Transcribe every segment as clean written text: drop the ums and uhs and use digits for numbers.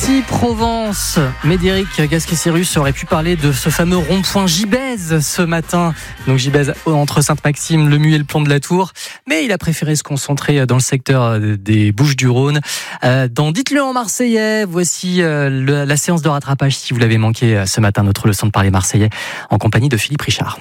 Ici Provence, Médéric Gasquet-Cyrus aurait pu parler de ce fameux rond-point Gibèze ce matin. Donc Gibèze entre Sainte-Maxime, le Mu et le Plomb de la Tour. Mais il a préféré se concentrer dans le secteur des Bouches-du-Rhône. Dans Dites-le en marseillais, voici la séance de rattrapage si vous l'avez manqué ce matin, notre leçon de parler marseillais en compagnie de Philippe Richard.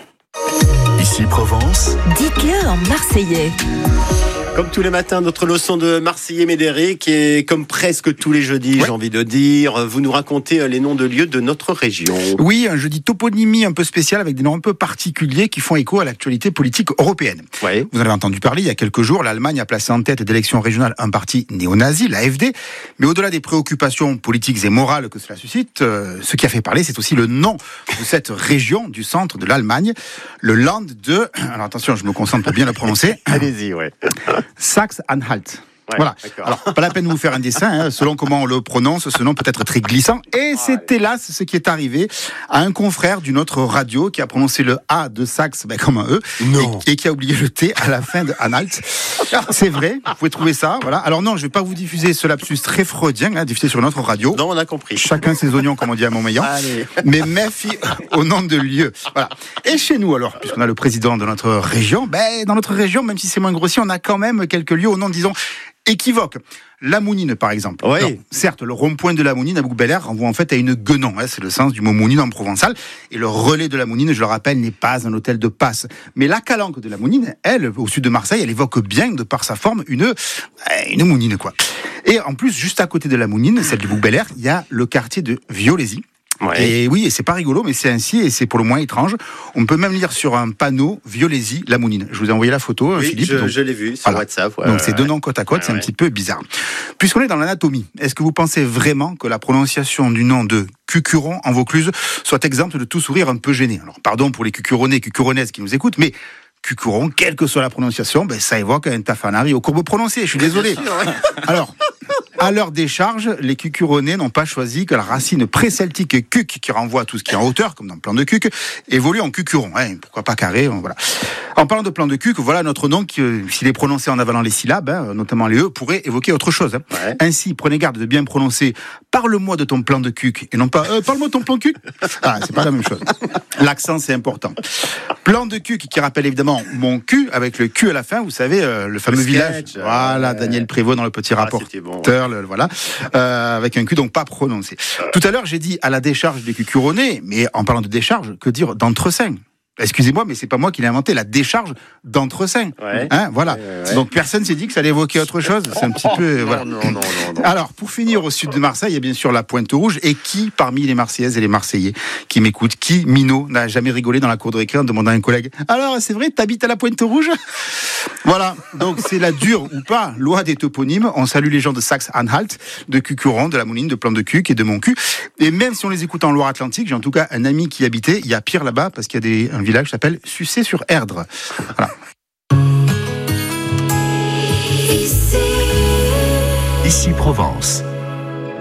Ici Provence. Dites-le en marseillais. Comme tous les matins, notre leçon de Marseillais Médéric, et comme presque tous les jeudis, j'ai envie de dire, vous nous racontez les noms de lieux de notre région. Oui, un jeudi toponymie un peu spécial avec des noms un peu particuliers qui font écho à l'actualité politique européenne. Ouais. Vous en avez entendu parler, il y a quelques jours, l'Allemagne a placé en tête d'élections régionales un parti néo-nazi, l'AfD. Mais au-delà des préoccupations politiques et morales que cela suscite, ce qui a fait parler, c'est aussi le nom de cette région du centre de l'Allemagne, le Land de... Alors attention, je me concentre pour bien le prononcer. Allez-y, ouais. Saxe-Anhalt. Ouais, voilà. D'accord. Alors, pas la peine de vous faire un dessin, selon comment on le prononce, ce nom peut être très glissant. Et c'est hélas ce qui est arrivé à un confrère d'une autre radio qui a prononcé le A de Saxe comme un E. Non. Et qui a oublié le T à la fin de Anhalt. C'est vrai, vous pouvez trouver ça. Voilà. Alors non, je vais pas vous diffuser ce lapsus très freudien, diffusé sur notre radio. Non, on a compris. Chacun ses oignons, comme on dit à Montmélian. Allez. Mais méfie au nom de lieu. Voilà. Et chez nous, alors, puisqu'on a le président de notre région, dans notre région, même si c'est moins grossier, on a quand même quelques lieux au nom, disons, équivoque. La Mounine, par exemple. Oui. Non, certes, le rond-point de la Mounine à Bouc-Bel-Air renvoie en fait à une guenon. C'est le sens du mot Mounine en provençal. Et le relais de la Mounine, je le rappelle, n'est pas un hôtel de passe. Mais la calanque de la Mounine, elle, au sud de Marseille, elle évoque bien, de par sa forme, une Mounine, quoi. Et en plus, juste à côté de la Mounine, celle du Bouc-Bel-Air, il y a le quartier de Violésie. Ouais. Et oui, et c'est pas rigolo, mais c'est ainsi, et c'est pour le moins étrange. On peut même lire sur un panneau Violésie, la Mounine. Je vous ai envoyé la photo, Oui, Philippe. je l'ai vu sur WhatsApp. Ouais, donc c'est deux noms côte à côte, c'est un petit peu bizarre. Puisqu'on est dans l'anatomie, est-ce que vous pensez vraiment que la prononciation du nom de Cucuron en Vaucluse soit exempte de tout sourire un peu gêné? Alors pardon pour les Cucuronnais, Cucuronaises qui nous écoutent, mais Cucuron, quelle que soit la prononciation, ça évoque un tafanari aux courbes prononcées. Je suis désolé. Alors, à leur décharge, les Cucuronnais n'ont pas choisi que la racine pré-celtique cuc, qui renvoie à tout ce qui est en hauteur, comme dans le plan de cuc, évolue en Cucuron. Pourquoi pas carré, voilà. En parlant de plan de cuc, voilà notre nom qui, s'il est prononcé en avalant les syllabes, notamment les E, pourrait évoquer autre chose. Ouais. Ainsi, prenez garde de bien prononcer « parle-moi de ton plan de cuc » et non pas « parle-moi de ton plan de cuc ». Ah, c'est pas la même chose. L'accent, c'est important. Plan de cuc qui rappelle évidemment mon cul, avec le cul à la fin, vous savez, le fameux village. Voilà, Daniel Prévost dans le petit rapporteur, bon, voilà, avec un cul donc pas prononcé. Tout à l'heure, j'ai dit à la décharge des Cucuronnais, mais en parlant de décharge, que dire d'entrecin? Excusez-moi, mais c'est pas moi qui l'ai inventé, la décharge d'entrecin. Ouais. Voilà. Ouais. Donc personne s'est dit que ça allait évoquer autre chose. C'est un petit peu. Voilà. Non. Alors, pour finir au sud de Marseille, il y a bien sûr la Pointe-Rouge. Et qui, parmi les Marseillaises et les Marseillais qui m'écoutent, qui, minot, n'a jamais rigolé dans la cour de récré en demandant à un collègue « Alors, c'est vrai, t'habites à la Pointe-Rouge ?» Voilà. Donc, c'est la dure ou pas loi des toponymes. On salue les gens de Saxe-Anhalt, de Cucuron, de la Mounine, de Plan de Cuc et de Mon Cul. Et même si on les écoute en Loire-Atlantique, j'ai en tout cas un ami qui y habitait. Il y a pire là-bas parce qu'il y a un village qui s'appelle Sucé-sur-Erdre. Voilà. Ici Provence.